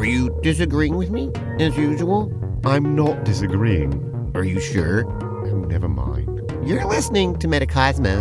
you disagreeing with me, as usual? I'm not disagreeing. Are you sure? Oh, never mind. You're listening to Metacosmos.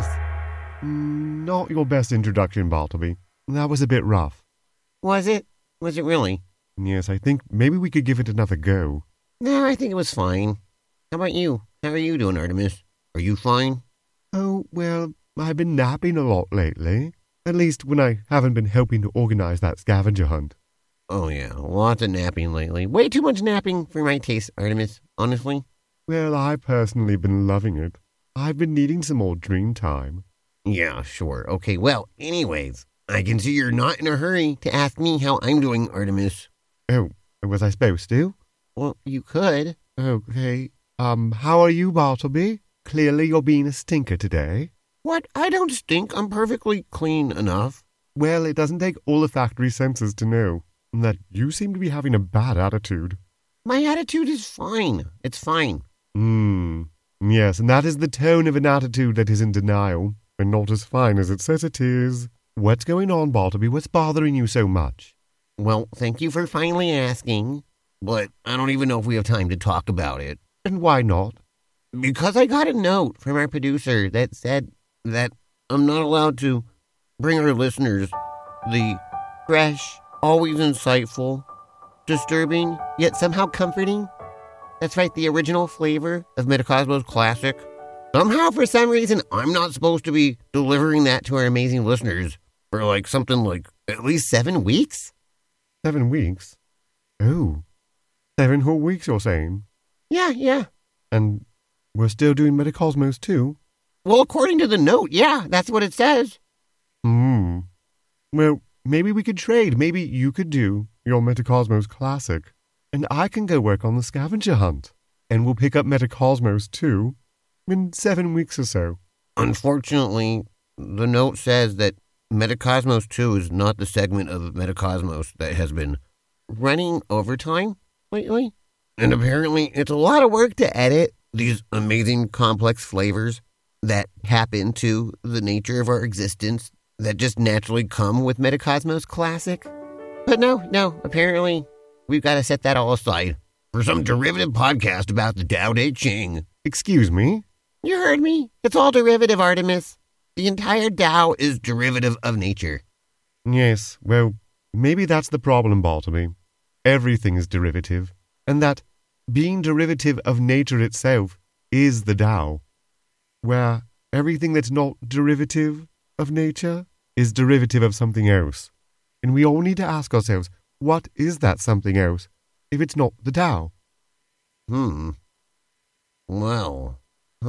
Not your best introduction, Bartleby. That was a bit rough. Was it? Was it really? Yes, I think maybe we could give it another go. No, I think it was fine. How about you? How are you doing, Artemis? Are you fine? Oh, well, I've been napping a lot lately. At least when I haven't been helping to organize that scavenger hunt. Oh, yeah. Lots of napping lately. Way too much napping for my taste, Artemis, honestly. Well, I've personally been loving it. I've been needing some more dream time. Yeah, sure. Okay, well, anyways, I can see you're not in a hurry to ask me how I'm doing, Artemis. Oh, was I supposed to? Well, you could. Okay. How are you, Bartleby? Clearly you're being a stinker today. What? I don't stink. I'm perfectly clean enough. Well, it doesn't take all the factory senses to know that you seem to be having a bad attitude. My attitude is fine. It's fine. Yes, and that is the tone of an attitude that is in denial, and not as fine as it says it is. What's going on, Bartleby? What's bothering you so much? Well, thank you for finally asking, but I don't even know if we have time to talk about it. And why not? Because I got a note from our producer that said that I'm not allowed to bring our listeners the fresh, always insightful, disturbing, yet somehow comforting. That's right, the original flavor of Metacosmos Classic. Somehow, for some reason, I'm not supposed to be delivering that to our amazing listeners for something like at least 7 weeks. 7 weeks? Oh, 7 whole weeks you're saying? Yeah. And we're still doing Metacosmos too? Well, according to the note, yeah, that's what it says. Well, maybe we could trade. Maybe you could do your Metacosmos Classic, and I can go work on the scavenger hunt. And we'll pick up Metacosmos too in 7 weeks or so. Unfortunately, the note says that Metacosmos 2 is not the segment of Metacosmos that has been running overtime lately. And apparently, it's a lot of work to edit these amazing complex flavors that tap into the nature of our existence that just naturally come with Metacosmos Classic. But no, apparently we've got to set that all aside for some derivative podcast about the Tao Te Ching. Excuse me? You heard me. It's all derivative, Artemis. The entire Tao is derivative of nature. Yes, well, maybe that's the problem, Bartleby. Everything is derivative, and that being derivative of nature itself is the Tao, where everything that's not derivative of nature is derivative of something else. And we all need to ask ourselves, what is that something else if it's not the Tao? Well,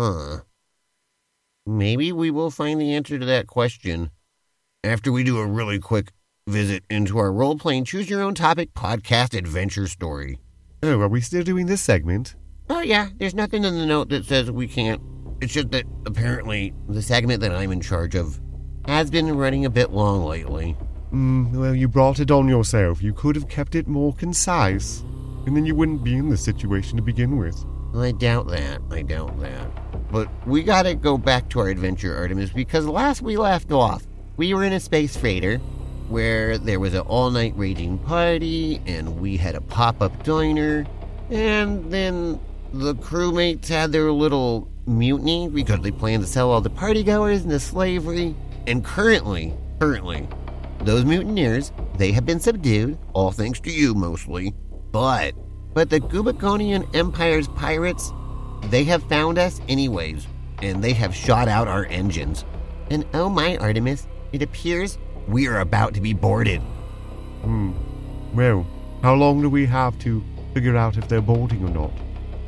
maybe we will find the answer to that question after we do a really quick visit into our role-playing choose-your-own-topic podcast adventure story. Oh, are we still doing this segment? Oh, yeah, there's nothing in the note that says we can't. It's just that apparently the segment that I'm in charge of has been running a bit long lately. Well, you brought it on yourself. You could have kept it more concise, and then you wouldn't be in this situation to begin with. I doubt that. But we gotta go back to our adventure, Artemis, because last we left off, we were in a space freighter where there was an all-night raging party, and we had a pop-up diner, and then the crewmates had their little mutiny because they planned to sell all the partygoers into slavery, and currently, those mutineers, they have been subdued, all thanks to you mostly, but the Gubiconian Empire's pirates, they have found us anyways, and they have shot out our engines. And oh my, Artemis, it appears we are about to be boarded. Well, how long do we have to figure out if they're boarding or not?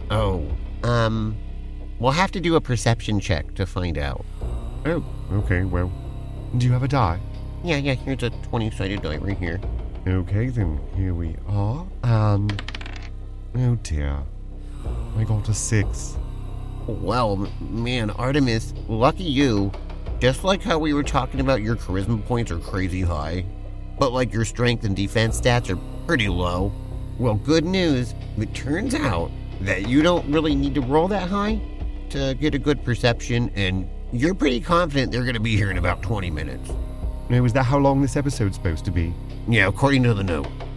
We'll have to do a perception check to find out. Oh, okay, well, do you have a die? Yeah, here's a 20-sided die right here. Okay, then here we are, and oh dear, I got a 6. Well, man, Artemis, lucky you. Just like how we were talking about your charisma points are crazy high, but like your strength and defense stats are pretty low. Well, good news, it turns out that you don't really need to roll that high to get a good perception, and you're pretty confident they're going to be here in about 20 minutes. Now, is that how long this episode's supposed to be? Yeah, according to the note.